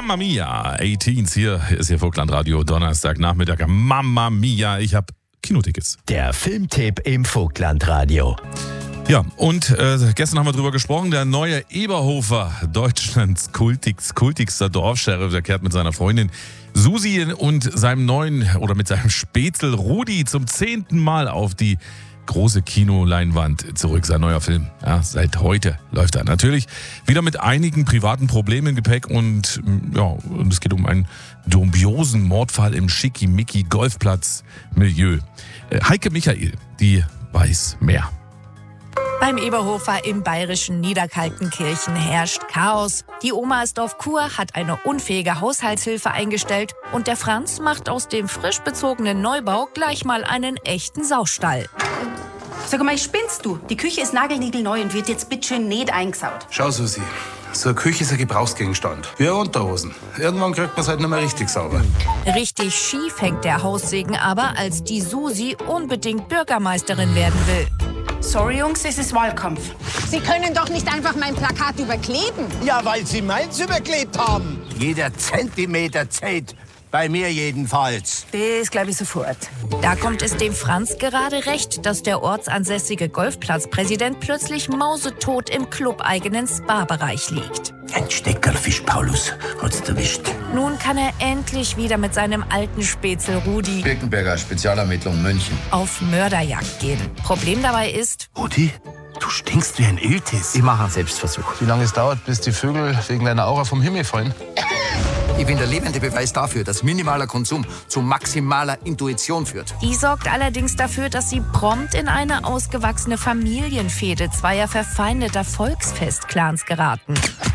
Mamma Mia, 18s, hier ist Ihr Vogtlandradio, Donnerstagnachmittag. Mamma Mia, ich habe Kinotickets. Der Filmtipp im Vogtlandradio. Ja, und gestern haben wir drüber gesprochen, der neue Eberhofer, Deutschlands kultigster Dorfsheriff, der kehrt mit seiner Freundin Susi und seinem mit seinem Spätzl Rudi zum 10. Mal auf die große Kinoleinwand zurück. Sein neuer Film, ja, seit heute läuft er. Natürlich wieder mit einigen privaten Problemen im Gepäck und es geht um einen dubiosen Mordfall im Schickimicki-Golfplatz-Milieu. Heike Michael, die weiß mehr. Beim Eberhofer im bayerischen Niederkaltenkirchen herrscht Chaos. Die Oma ist auf Kur, hat eine unfähige Haushaltshilfe eingestellt und der Franz macht aus dem frisch bezogenen Neubau gleich mal einen echten Saustall. Sag mal, spinnst du? Die Küche ist nagelniegelneu und wird jetzt bitteschön nicht eingesaut. Schau, Susi, so eine Küche ist ein Gebrauchsgegenstand. Wie Unterhosen. Irgendwann kriegt man es halt nicht mehr richtig sauber. Richtig schief hängt der Haussegen aber, als die Susi unbedingt Bürgermeisterin werden will. Sorry, Jungs, es ist Wahlkampf. Sie können doch nicht einfach mein Plakat überkleben. Ja, weil Sie meins überklebt haben. Jeder Zentimeter zählt. Bei mir jedenfalls. Das glaube ich sofort. Da kommt es dem Franz gerade recht, dass der ortsansässige Golfplatzpräsident plötzlich mausetot im clubeigenen Spa-Bereich liegt. Ein Steckerfisch, Paulus, hat's erwischt. Nun kann er endlich wieder mit seinem alten Spätzl Rudi Birkenberger Spezialermittlung München auf Mörderjagd gehen. Problem dabei ist, Rudi, du stinkst wie ein Iltis. Ich mache einen Selbstversuch. Wie lange es dauert, bis die Vögel wegen deiner Aura vom Himmel fallen? Ich bin der lebende Beweis dafür, dass minimaler Konsum zu maximaler Intuition führt. die sorgt allerdings dafür, dass sie prompt in eine ausgewachsene Familienfehde zweier verfeindeter Volksfestclans geraten.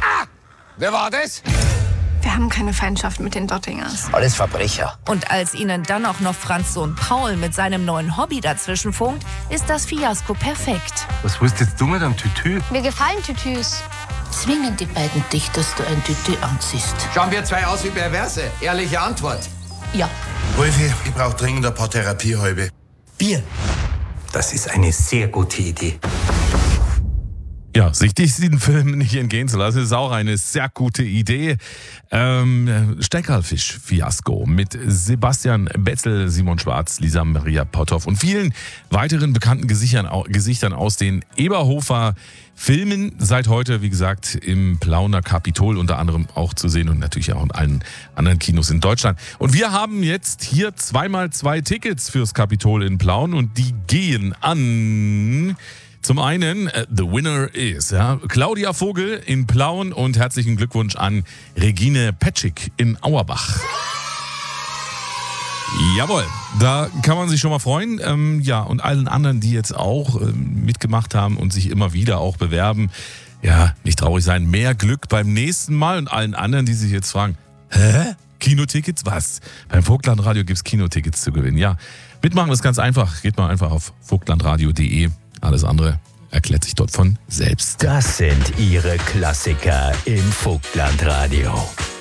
Wer war das? Wir haben keine Feindschaft mit den Dottingers. Alles Verbrecher. Und als ihnen dann auch noch Franz' Sohn Paul mit seinem neuen Hobby dazwischen funkt, ist das Fiasko perfekt. Was willst jetzt du mit einem Tütü? Mir gefallen Tütüs. Zwingen die beiden dich, dass du ein Tütü anziehst? Schauen wir zwei aus wie Perverse. Ehrliche Antwort. Ja. Wolfi, ich brauche dringend ein paar Therapiehalbe. Bier. Das ist eine sehr gute Idee. Ja, sich diesen Film nicht entgehen zu lassen, ist auch eine sehr gute Idee. Steckerfisch-Fiasko mit Sebastian Betzel, Simon Schwarz, Lisa Maria Potthoff und vielen weiteren bekannten Gesichtern aus den Eberhofer Filmen. Seit heute, wie gesagt, im Plauner Kapitol unter anderem auch zu sehen und natürlich auch in allen anderen Kinos in Deutschland. Und wir haben jetzt hier 2x2 Tickets fürs Kapitol in Plauen und die gehen an... Zum einen, the winner is Claudia Vogel in Plauen und herzlichen Glückwunsch an Regine Petschig in Auerbach. Jawohl, da kann man sich schon mal freuen. Und allen anderen, die jetzt auch mitgemacht haben und sich immer wieder auch bewerben. Ja, nicht traurig sein, mehr Glück beim nächsten Mal und allen anderen, die sich jetzt fragen, Kinotickets? Was? Beim Vogtlandradio gibt es Kinotickets zu gewinnen. Ja, mitmachen ist ganz einfach. Geht mal einfach auf vogtlandradio.de. Alles andere erklärt sich dort von selbst. Das sind Ihre Klassiker im Vogtlandradio.